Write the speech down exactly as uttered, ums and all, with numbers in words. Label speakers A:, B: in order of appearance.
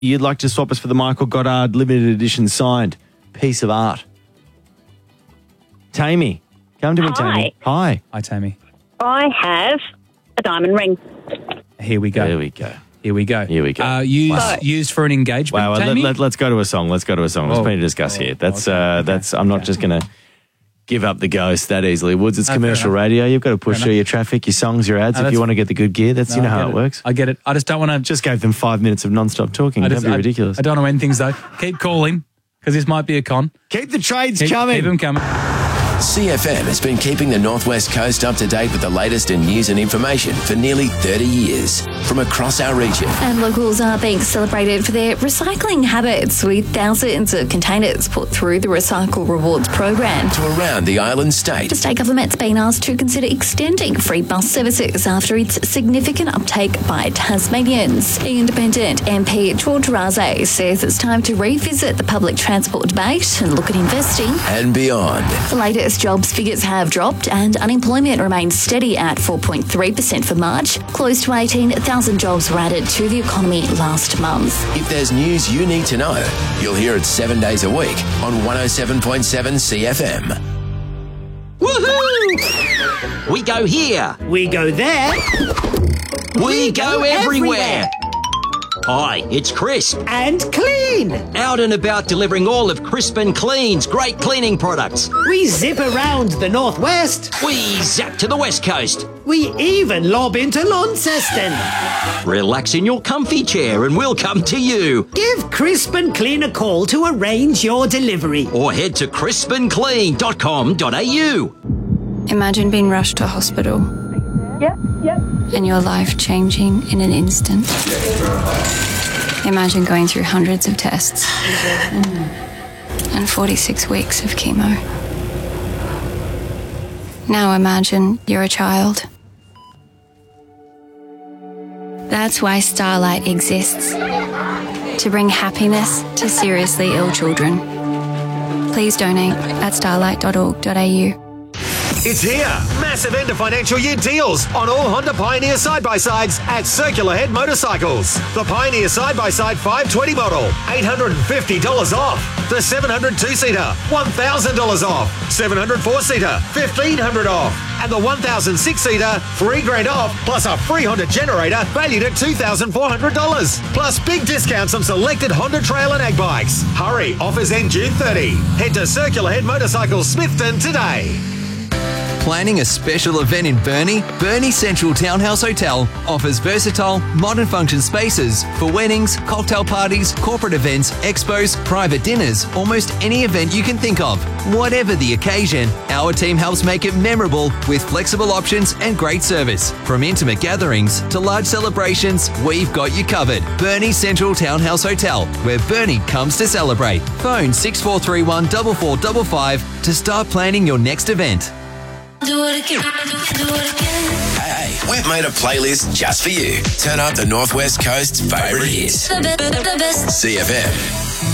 A: you'd like to swap us for the Michael Goddard limited edition signed piece of art. Tammy. Come to me,
B: Hi.
A: Tammy. Hi.
C: Hi, Tammy.
B: I have a diamond ring.
C: Here we go.
A: There we go.
C: Here we go.
A: Here we go.
C: Uh, used,
B: Wow.
C: used for an engagement,
A: Wow, well, let,
C: Tammy?
A: let, let's go to a song. Let's go to a song. There's
C: Oh.
A: plenty to discuss
C: Oh,
A: here. That's,
C: okay,
A: uh,
C: okay,
A: that's. I'm not
C: okay.
A: just going to give up the ghost that easily. Woods, it's
C: No, fair
A: commercial
C: enough.
A: radio. You've got to push
C: Fair
A: through
C: enough.
A: your traffic, your songs, your ads
C: No,
A: if
C: that's-
A: you want to get the good gear. That's,
C: No,
A: you know
C: I
A: how
C: get
A: it works.
C: I get it. I just don't want to...
A: Just gave them five minutes of non-stop talking.
C: I
A: Don't
C: just,
A: be
C: I-
A: ridiculous.
C: I, don't want to end things, though. Keep calling, because this might be a con.
A: Keep the trades
C: Keep,
A: coming.
C: Keep them coming.
D: C F M has been keeping the Northwest Coast up to date with the latest in news and information for nearly thirty years from across our region.
E: And locals are being celebrated for their recycling habits, with thousands of containers put through the Recycle Rewards program.
D: To around the island state.
E: The state government's been asked to consider extending free bus services after its significant uptake by Tasmanians. Independent M P George Raze says it's time to revisit the public transport debate and look at investing.
D: And beyond.
E: The latest jobs figures have dropped and unemployment remains steady at four point three percent for March. Close to eighteen thousand jobs were added to the economy last month.
D: If there's news you need to know, you'll hear it seven days a week on one oh seven point seven C F M.
F: Woohoo! We go here.
G: We go there.
F: We go everywhere. Hi, it's Crisp.
G: And clean.
F: Out and about delivering all of Crisp and Clean's great cleaning products.
G: We zip around the northwest.
F: We zap to the west coast.
G: We even lob into Launceston.
F: Relax in your comfy chair and we'll come to you.
G: Give Crisp and Clean a call to arrange your delivery.
F: Or head to crisp and clean dot com dot a u.
H: Imagine being rushed to hospital.
B: Yep, yep.
H: And your life changing in an instant. Imagine going through hundreds of tests and forty-six weeks of chemo. Now imagine you're a child. That's why Starlight exists. To bring happiness to seriously ill children. Please donate at starlight dot org dot a u.
I: It's here. Massive end of financial year deals on all Honda Pioneer side-by-sides at Circular Head Motorcycles. The Pioneer side-by-side five twenty model, eight hundred fifty dollars off. The seven hundred two-seater, one thousand dollars off. seven hundred four-seater, fifteen hundred dollars off. And the one thousand six-seater, three grand off, plus a free Honda generator valued at two thousand four hundred dollars. Plus big discounts on selected Honda Trail and Ag bikes. Hurry, offers end June thirtieth. Head to Circular Head Motorcycles Smithton today.
J: Planning a special event in Burnie? Burnie Central Townhouse Hotel offers versatile, modern function spaces for weddings, cocktail parties, corporate events, expos, private dinners, almost any event you can think of. Whatever the occasion, our team helps make it memorable with flexible options and great service. From intimate gatherings to large celebrations, we've got you covered. Burnie Central Townhouse Hotel, where Burnie comes to celebrate. Phone six four three one, four four five five to start planning your next event.
D: Do it again. Do it again. Hey, we've made a playlist just for you. Turn up the Northwest Coast's favourite hits.
E: The best, the best.
D: C F M.